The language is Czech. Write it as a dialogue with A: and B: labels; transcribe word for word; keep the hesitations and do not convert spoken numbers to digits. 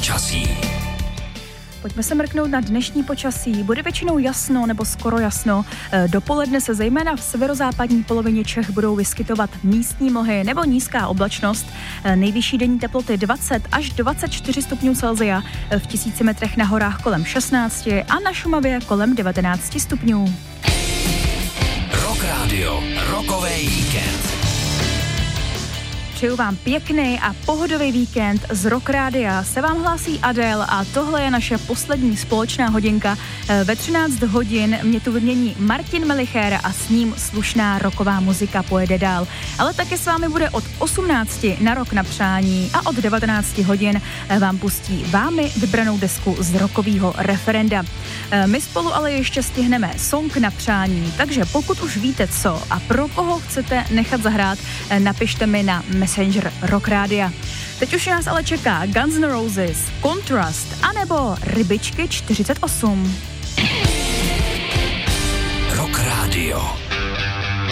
A: Počasí.
B: Pojďme se mrknout na dnešní počasí. Bude většinou jasno nebo skoro jasno. Dopoledne se zejména v severozápadní polovině Čech budou vyskytovat místní mlhy nebo nízká oblačnost. Nejvyšší denní teploty dvacet až dvacet čtyři stupňů Celsia, v tisíci metrech na horách kolem šestnáct a na Šumavě kolem devatenáct stupňů.
A: Rock Radio, rokový víkend.
B: Přeju vám pěkný a pohodový víkend. Z Rock Rádia se vám hlásí Adele a tohle je naše poslední společná hodinka. Ve třináct hodin mě tu vymění Martin Melicher a s ním slušná rocková muzika pojede dál. Ale taky s vámi bude od osmnácti na Rock na přání a od devatenácti hodin vám pustí vámi vybranou desku z rockového referenda. My spolu ale ještě stihneme song na přání, takže pokud už víte co a pro koho chcete nechat zahrát, napište mi na Messenger Rock Rádia. Teď už nás ale čeká Guns N' Roses, Contrast anebo Rybičky čtyřicet osm.